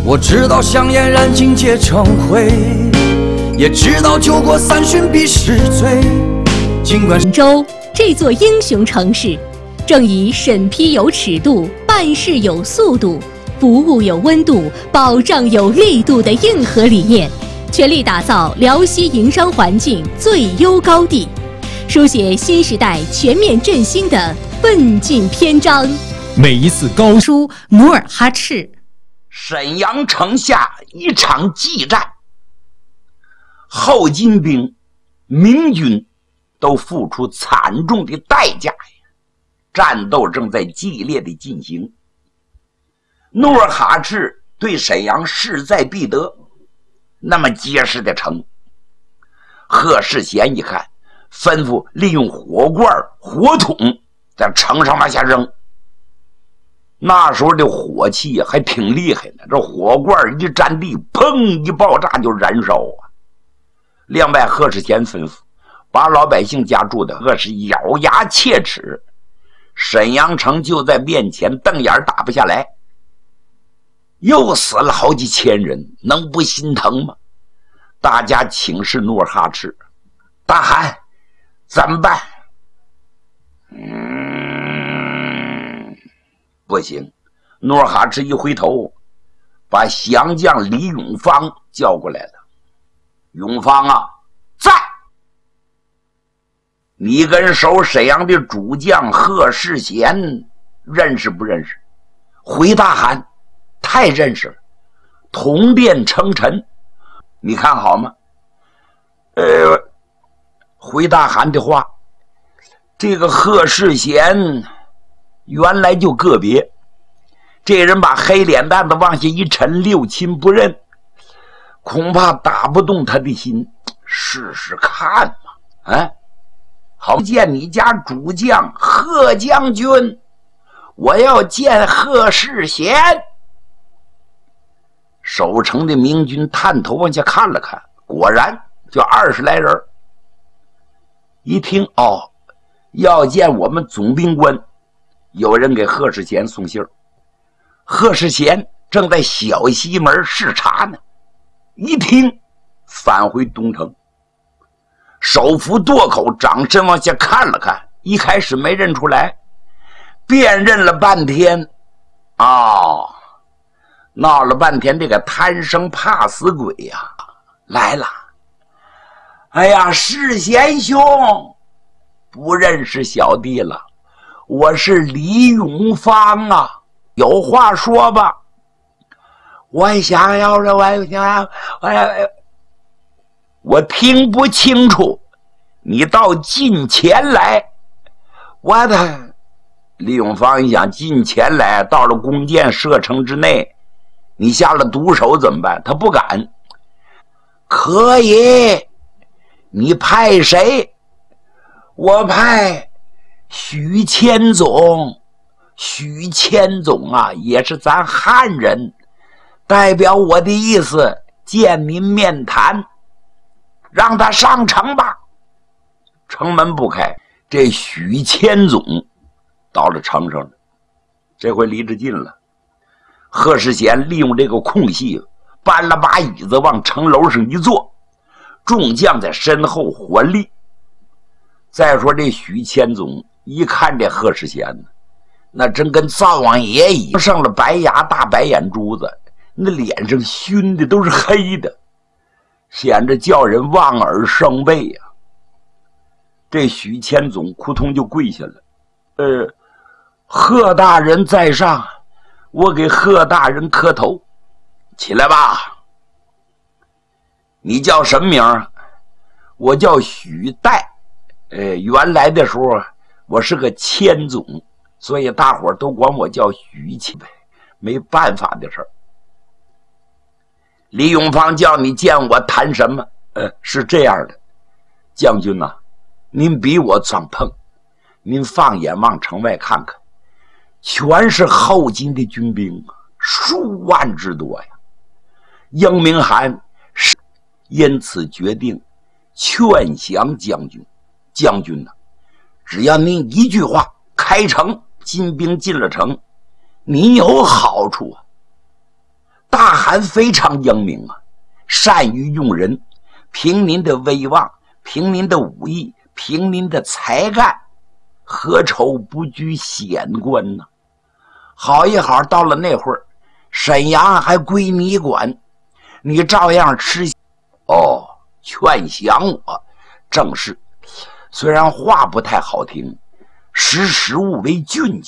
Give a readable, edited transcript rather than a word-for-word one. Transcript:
我知道香烟燃尽皆成灰，也知道酒过三巡必是醉。尽管锦州这座英雄城市，正以审批有尺度、办事有速度、服务有温度、保障有力度的硬核理念，全力打造辽西营商环境最优高地，书写新时代全面振兴的奋进篇章。 每一次高出努尔哈赤， 沈阳城下一场激战，后金兵、明军都付出惨重的代价呀！战斗正在激烈的进行。努尔哈赤对沈阳势在必得，那么结实的城，贺世贤一看，吩咐利用火罐、火筒在城上往下扔。那时候的火器还挺厉害的，这火罐一沾地，砰一爆炸就燃烧啊！另外，贺世贤吩咐把老百姓家住的可是咬牙切齿，沈阳城就在面前，瞪眼打不下来，又死了好几千人，能不心疼吗？大家请示努尔哈赤，大汗怎么办？不行。努尔哈赤一回头，把降将李永芳叫过来了。永芳啊，在！你跟守沈阳的主将贺世贤认识不认识？回大汗，太认识了，同殿称臣，你看好吗？回大汗的话，这个贺世贤原来就个别，这人把黑脸蛋子往下一沉，六亲不认，恐怕打不动他的心，试试看嘛！啊，好，见你家主将贺将军，我要见贺世贤。守城的明军探头往下看了看，果然就20来人。一听哦，要见我们总兵官，有人给贺世贤送信儿。贺世贤正在小西门视察呢，一听返回东城，手扶垛口，掌身往下看了看，一开始没认出来，辨认了半天，哦，闹了半天，这个贪生怕死鬼呀，来了。哎呀，世贤兄，不认识小弟了，我是李永芳啊，有话说吧。我想要着，我听不清楚，你到近前来。我的李永芳一想，近前来，到了弓箭射程之内，你下了毒手怎么办？他不敢。可以，你派谁？我派许千总。许千总啊，也是咱汉人，代表我的意思见您面谈，让他上城吧。城门不开，这许千总到了城上了，这回离着近了。贺世贤利用这个空隙，搬了把椅子往城楼上一坐，众将在身后环立。再说这许千总一看这贺世贤呢，那真跟灶王爷一样，上了白牙大白眼珠子，那脸上熏的都是黑的，显着叫人望而生畏呀。这许千总扑通就跪下了，贺大人在上，我给贺大人磕头。起来吧。你叫什么名？我叫许代。原来的时候我是个千总，所以大伙都管我叫许千，没办法的事儿。李永芳叫你见我谈什么？是这样的，将军啊，您比我早碰，您放眼往城外看看，全是后金的军兵啊，数万之多呀。英明汗因此决定劝降将军。将军呢，只要您一句话，开城，金兵进了城，你有好处啊。大罕非常英明啊，善于用人，凭您的威望，凭您的武艺，凭您的才干，何愁不居显官呢？好一好，到了那会儿，沈阳还归你管，你照样吃。哦，劝降我，正是。虽然话不太好听，识时务为俊杰。